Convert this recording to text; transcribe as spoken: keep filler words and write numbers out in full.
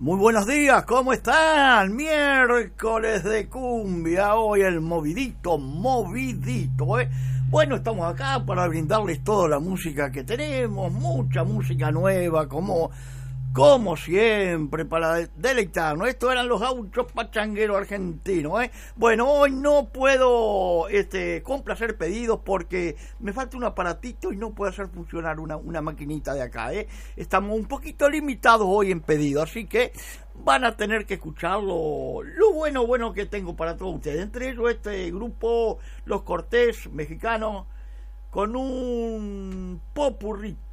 Muy buenos días, ¿cómo están? Miércoles de cumbia, hoy el movidito, movidito, ¿eh? Bueno, estamos acá para brindarles toda la música que tenemos, mucha música nueva, como, como siempre, para deleitarnos. Estos eran los gauchos pachangueros argentinos, ¿eh? Bueno, hoy no puedo este, complacer pedidos porque me falta un aparatito y no puedo hacer funcionar una, una maquinita de acá, ¿eh? Estamos un poquito limitados hoy en pedido, así que van a tener que escuchar lo, lo bueno, bueno que tengo para todos ustedes. Entre ellos este grupo, Los Cortés, mexicanos, con un popurrí